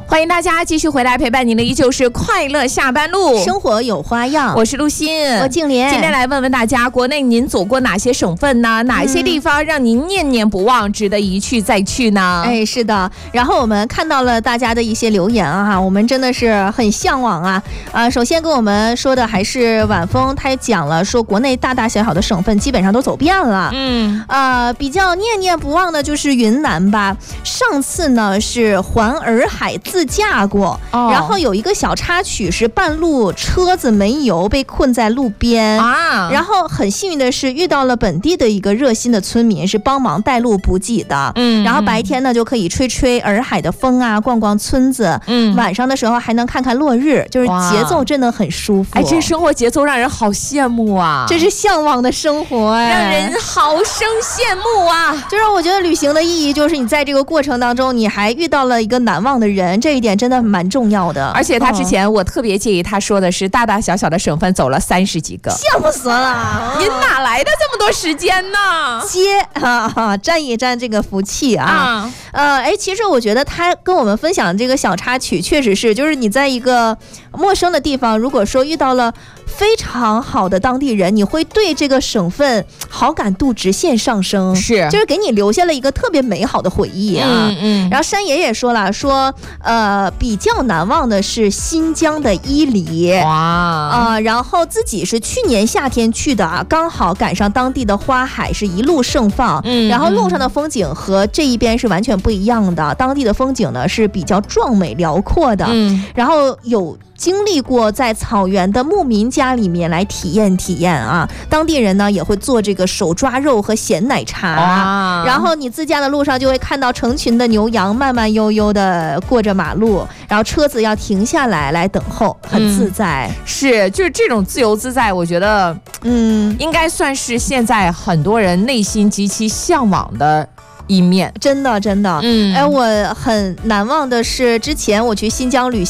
欢迎大家继续回来，陪伴您的依旧是快乐下班路， 生活有花样。 我是陆欣， 我静莲。 今天来问问大家，国内您走过哪些省份呢？哪一些地方让您念念不忘，值得一去再去呢？ 哎，是的。然后我们看到了大家的一些留言啊，我们真的是很向往啊。首先跟我们说的还是晚风，他也讲了说国内大大小小的省份基本上都走遍了。比较念念不忘的就是云南吧。上次呢是环洱海自驾过，然后有一个小插曲是半路车子没油被困在路边然后很幸运的是遇到了本地的一个热心的村民，是帮忙带路补给的。然后白天呢就可以吹吹洱海的风啊，逛逛村子。晚上的时候还能看看落日，就是节奏真的很舒服。 哎，这生活节奏让人好羡慕啊！ 这是向往的生活， 让人好生羡慕啊！ 就让我觉得旅行的意义就是你在这个过程当中，你还遇到了一个难忘的人，这一点真的蛮重要的。 而且他之前我特别介意他说的是大大小小的省份走了30几个， 羡慕死了！ 您哪来的这么多时间呢？ 沾一沾这个福气啊！其实我觉得他跟我们分享这个小插曲，确实是，就是你在一个陌生的地方，如果说遇到了非常好的当地人，你会对这个省份好感度直线上升，就是给你留下了一个特别美好的回忆啊。然后山爷也说了，比较难忘的是新疆的伊犁，然后自己是去年夏天去的啊，刚好赶上当地的花海是一路盛放，然后路上的风景和这一边是完全不一样的，当地的风景呢是比较壮美辽阔的，然后有经历过在草原的牧民家里面来体验啊，当地人呢也会做这个手抓肉和咸奶茶，然后你自驾的路上就会看到成群的牛羊慢慢悠悠的过着马路，然后车子要停下来等候，很自在。 就是这种自由自在，我觉得应该算是现在很多人内心极其向往的一面， 真的。我很难忘的是之前我去新疆旅行